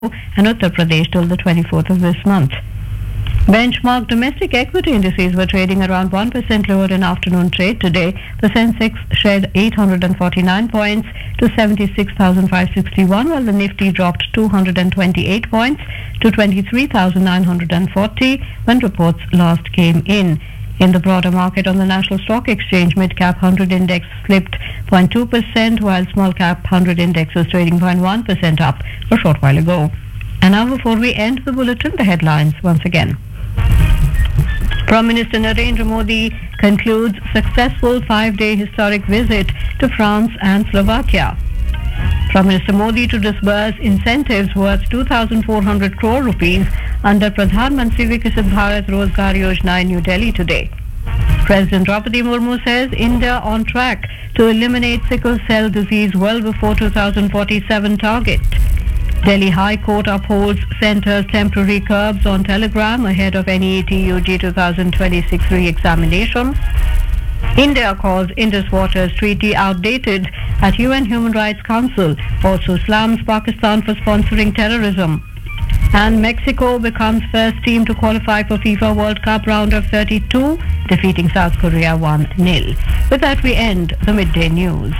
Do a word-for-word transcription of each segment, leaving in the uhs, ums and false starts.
and Uttar Pradesh till the twenty-fourth of this month. Benchmark domestic equity indices were trading around one percent lower in afternoon trade today. The Sensex shed eight hundred forty-nine points to seventy-six thousand five hundred sixty-one, while the Nifty dropped two hundred twenty-eight points to twenty-three thousand nine hundred forty when reports last came in. In the broader market on the National Stock Exchange, mid-cap one hundred index slipped zero point two percent, while small-cap one hundred index was trading zero point one percent up a short while ago. And now before we end the bulletin, the headlines once again. Prime Minister Narendra Modi concludes successful five-day historic visit to France and Slovakia. Prime Minister Modi to disburse incentives worth two thousand four hundred crore rupees under Pradhan Mantri Viksit Bharat Rozgar Yojana in New Delhi today. President Draupadi Murmu says India on track to eliminate sickle cell disease well before two thousand forty-seven target. Delhi High Court upholds centre's temporary curbs on Telegram ahead of N E A T U G two thousand twenty-six re-examination. India calls Indus Waters Treaty outdated at U N Human Rights Council, also slams Pakistan for sponsoring terrorism. And Mexico becomes first team to qualify for FIFA World Cup round of thirty-two, defeating South Korea one nil. With that we end the midday news.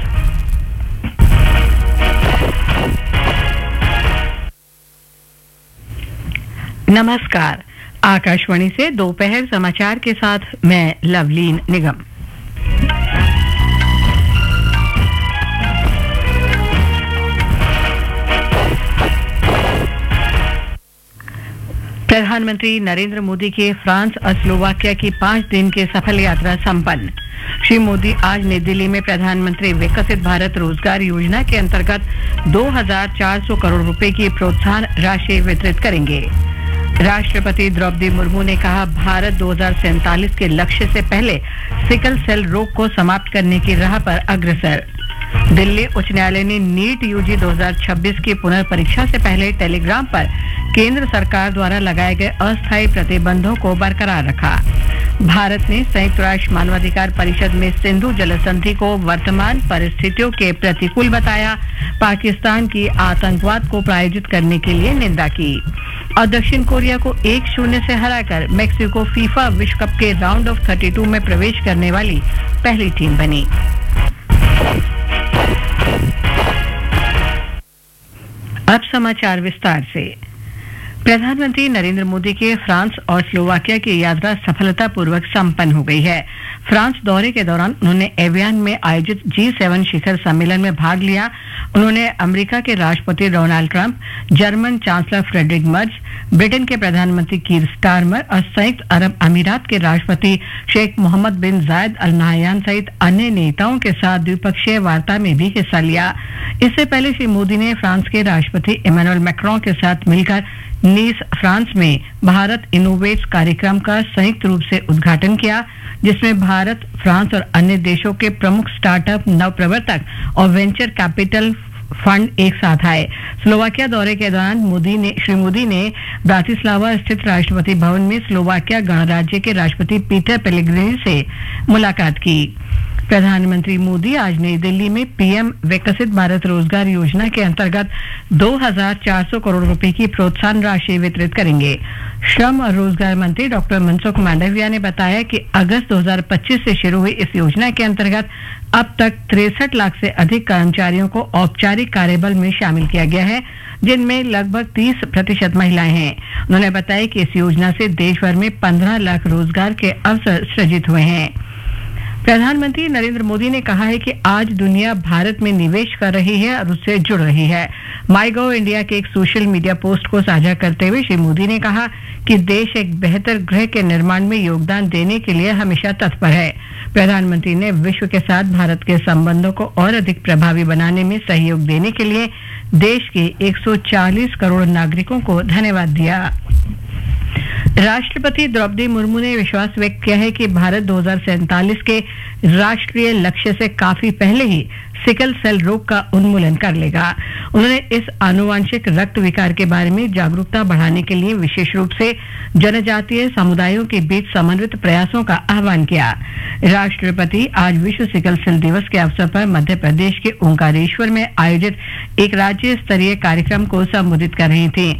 नमस्कार, आकाशवाणी से दोपहर समाचार के साथ मैं लवलीन निगम। प्रधानमंत्री नरेंद्र मोदी के France और स्लोवाकिया की पाँच दिन की सफल यात्रा संपन्न। श्री मोदी आज नई दिल्ली में प्रधानमंत्री विकसित भारत रोजगार योजना के अंतर्गत दो हज़ार चार सौ करोड़ रुपए की प्रोत्साहन राशि वितरित करेंगे। राष्ट्रपति द्रौपदी मुर्मू ने कहा, भारत दो हज़ार सैंतालीस के लक्ष्य से पहले सिकल सेल रोग को समाप्त करने की राह पर अग्रसर। दिल्ली उच्च न्यायालय ने नीट यूजी दो हज़ार छब्बीस की पुनर्परीक्षा से पहले टेलीग्राम पर केंद्र सरकार द्वारा लगाए गए अस्थायी प्रतिबंधों को बरकरार रखा। भारत ने संयुक्त राष्ट्र मानवाधिकार परिषद में सिंधु जल संधि को वर्तमान परिस्थितियों के प्रतिकूल बताया। पाकिस्तान की आतंकवाद को प्रायोजित करने के लिए निंदा की। और दक्षिण कोरिया को एक शून्य से हराकर मेक्सिको फीफा विश्व कप के राउंड ऑफ बत्तीस में प्रवेश करने वाली पहली टीम बनी। अब समाचार विस्तार से। प्रधानमंत्री नरेंद्र मोदी के फ्रांस और स्लोवाकिया की यात्रा सफलतापूर्वक संपन्न हो गई है। फ्रांस दौरे के दौरान उन्होंने एवियन में आयोजित जी सेवन शिखर सम्मेलन में भाग लिया। उन्होंने अमेरिका के राष्ट्रपति Donald Trump, German chancellor Friedrich Merz, Britain के प्रधानमंत्री कीर स्टारमर और संयुक्त अरब अमीरात के राष्ट्रपति शेख मोहम्मद बिन जायद अल नाहयान सहित अन्य नेताओं के साथ द्विपक्षीय वार्ता में भी हिस्सा लिया। इससे पहले श्री मोदी ने फ्रांस के राष्ट्रपति इमैनुअल मैक्रों के साथ मिलकर नीस फ्रांस में भारत इनोवेट्स कार्यक्रम का संयुक्त रूप से उद्घाटन किया, जिसमें भारत, फ्रांस और अन्य देशों के प्रमुख स्टार्टअप, नवप्रवर्तक और वेंचर कैपिटल फंड एक साथ आए। स्लोवाकिया दौरे के दौरान मोदी ने श्री मोदी ने ब्रातिस्लावा स्थित राष्ट्रपति भवन में स्लोवाकिया गणराज्य के राष्ट्रपति पीटर पेलेग्रिनी से मुलाकात की। प्रधानमंत्री मोदी आज नई दिल्ली में पीएम विकसित भारत रोजगार योजना के अंतर्गत दो हज़ार चार सौ करोड़ रुपए की प्रोत्साहन राशि वितरित करेंगे। श्रम और रोजगार मंत्री डॉक्टर मनसुख मांडविया ने बताया कि अगस्त दो हज़ार पच्चीस से शुरू हुई इस योजना के अंतर्गत अब तक तिरसठ लाख से अधिक कर्मचारियों को औपचारिक कार्यबल में शामिल किया गया है, जिनमें लगभग तीस प्रतिशत महिलाएं हैं। उन्होंने बताया कि इस योजना से देश भर में पंद्रह लाख रोजगार के अवसर सृजित हुए हैं। प्रधानमंत्री नरेंद्र मोदी ने कहा है कि आज दुनिया भारत में निवेश कर रही है और उससे जुड़ रही है। माई गव इंडिया के एक सोशल मीडिया पोस्ट को साझा करते हुए श्री मोदी ने कहा कि देश एक बेहतर ग्रह के निर्माण में योगदान देने के लिए हमेशा तत्पर है। प्रधानमंत्री ने विश्व के साथ भारत के संबंधों को और अधिक प्रभावी बनाने में सहयोग देने के लिए देश के एक सौ चालीस करोड़ नागरिकों को धन्यवाद दिया। राष्ट्रपति द्रौपदी मुर्मू ने विश्वास व्यक्त किया है कि भारत दो हज़ार सैंतालीस के राष्ट्रीय लक्ष्य से काफी पहले ही सिकल सेल रोग का उन्मूलन कर लेगा। उन्होंने इस आनुवांशिक रक्त विकार के बारे में जागरूकता बढ़ाने के लिए विशेष रूप से जनजातीय समुदायों के बीच समन्वित प्रयासों का आह्वान किया। राष्ट्रपति आज विश्व सिकल सेल दिवस के अवसर पर मध्य प्रदेश के ओंकारेश्वर में आयोजित एक राज्य स्तरीय कार्यक्रम को संबोधित कर रही थी।